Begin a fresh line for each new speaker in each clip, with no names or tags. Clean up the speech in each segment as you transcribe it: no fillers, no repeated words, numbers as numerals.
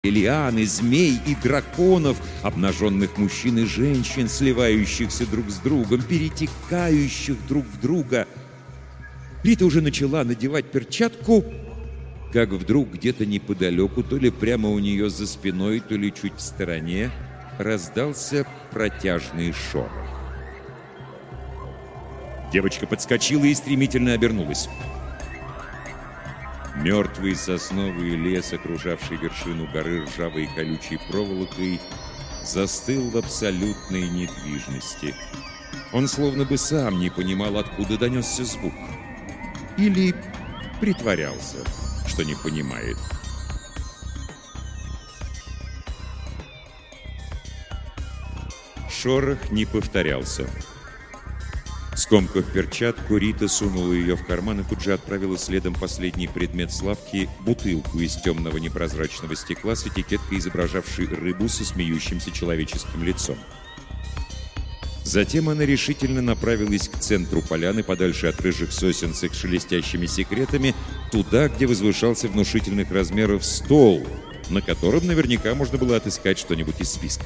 лианы, змей и драконов, обнаженных мужчин и женщин, сливающихся друг с другом, перетекающих друг в друга. Рита уже начала надевать перчатку, как вдруг где-то неподалеку, то ли прямо у нее за спиной, то ли чуть в стороне, раздался протяжный шорох. Девочка подскочила и стремительно обернулась. Мертвый сосновый лес, окружавший вершину горы ржавой колючей проволокой, застыл в абсолютной недвижности. Он словно бы сам не понимал, откуда донесся звук. Или притворялся, что не понимает. Шорох не повторялся. Скомкав перчатку, Рита сунула ее в карман и тут же отправила следом последний предмет с лавки — бутылку из темного непрозрачного стекла с этикеткой, изображавшей рыбу со смеющимся человеческим лицом. Затем она решительно направилась к центру поляны, подальше от рыжих сосен с их шелестящими секретами, туда, где возвышался внушительных размеров стол, на котором наверняка можно было отыскать что-нибудь из списка.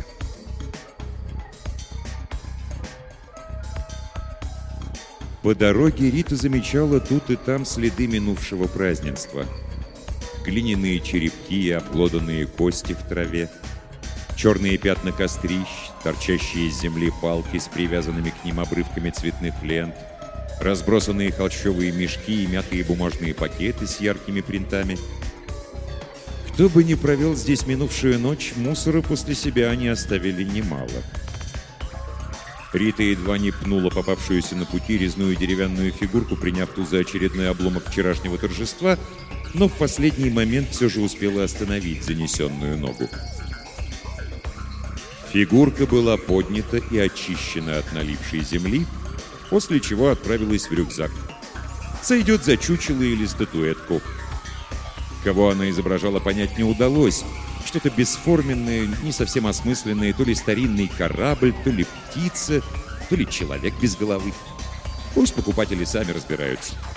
По дороге Рита замечала тут и там следы минувшего празднества. Глиняные черепки и обглоданные кости в траве, черные пятна кострищ, торчащие из земли палки с привязанными к ним обрывками цветных лент, разбросанные холщовые мешки и мятые бумажные пакеты с яркими принтами. Кто бы ни провел здесь минувшую ночь, мусора после себя они оставили немало. Рита едва не пнула попавшуюся на пути резную деревянную фигурку, приняв ту за очередной обломок вчерашнего торжества, но в последний момент все же успела остановить занесенную ногу. Фигурка была поднята и очищена от налипшей земли, после чего отправилась в рюкзак. Сойдет за чучело или статуэтку. Кого она изображала, понять не удалось. Что-то бесформенное, не совсем осмысленное, то ли старинный корабль, то ли птица, то ли человек без головы. Пусть покупатели сами разбираются.